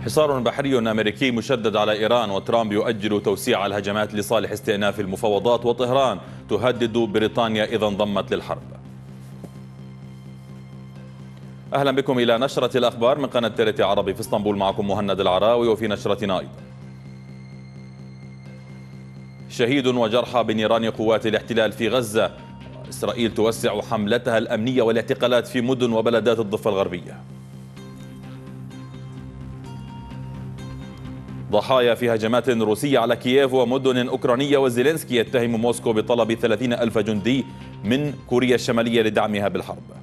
حصار بحري أمريكي مشدد على إيران، وترامب يؤجل توسيع الهجمات لصالح استئناف المفاوضات، وطهران تهدد بريطانيا إذا انضمت للحرب. أهلا بكم إلى نشرة الأخبار من قناة TRT عربي في اسطنبول. معكم مهند العراوي. وفي نشرتنا أيضا: شهيد وجرحى بنيران قوات الاحتلال في غزة، إسرائيل توسع حملتها الأمنية والاعتقالات في مدن وبلدات الضفة الغربية. ضحايا في هجمات روسية على كييف ومدن أوكرانية، وزيلينسكي يتهم موسكو بطلب 30,000 جندي من كوريا الشمالية لدعمها بالحرب.